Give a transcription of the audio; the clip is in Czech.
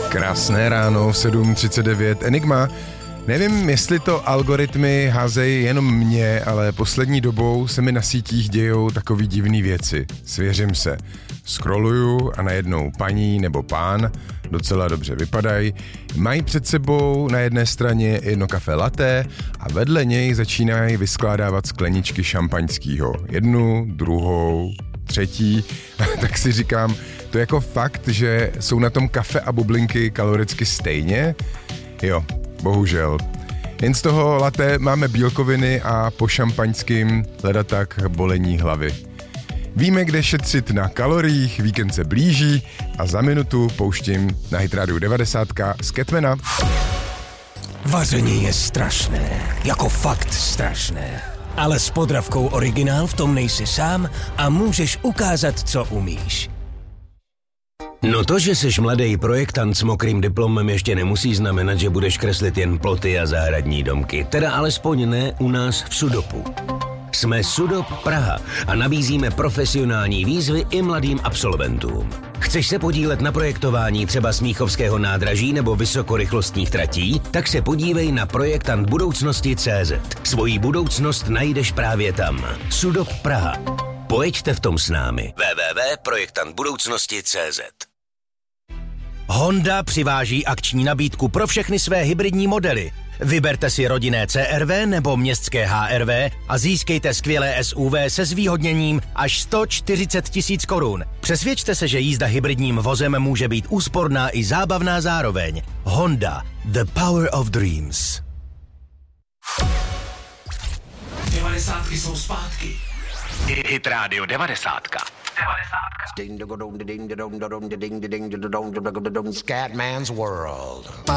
Krásné ráno, 7:39, Enigma. Nevím, jestli to algoritmy házejí jenom mě, ale poslední dobou se mi na sítích dějou takový divný věci. Svěřím se. Scrolluju a najednou paní nebo pán docela dobře vypadají. Mají před sebou na jedné straně jedno kafe latte a vedle něj začínají vyskládávat skleničky šampaňského. Jednu, druhou, třetí. Tak si říkám, to je jako fakt, že jsou na tom kafe a bublinky kaloricky stejně? Jo, bohužel. Jen z toho latte máme bílkoviny a po šampaňským ledatak bolení hlavy. Víme, kde šetřit na kaloriích, víkend se blíží a za minutu pouštím na Hit Radio 90 z Catmana. Vaření je strašné, jako fakt strašné. Ale s Podravkou Originál v tom nejsi sám a můžeš ukázat, co umíš. No to, že jsi mladý projektant s mokrým diplomem, ještě nemusí znamenat, že budeš kreslit jen ploty a zahradní domky. Teda alespoň ne u nás v Sudopu. Jsme Sudop Praha a nabízíme profesionální výzvy i mladým absolventům. Chceš se podílet na projektování třeba Smíchovského nádraží nebo vysokorychlostních tratí? Tak se podívej na projektant budoucnosti.cz. Svoji budoucnost najdeš právě tam. Sudop Praha. Pojeďte v tom s námi. www.projektantbudoucnosti.cz. Honda přiváží akční nabídku pro všechny své hybridní modely. Vyberte si rodinné CR-V nebo městské HR-V a získejte skvělé SUV se zvýhodněním až 140 000 korun. Přesvědčte se, že jízda hybridním vozem může být úsporná i zábavná zároveň. Honda. The power of dreams. 90 jsou zpátky. Hit Radio 90. Scatman's World.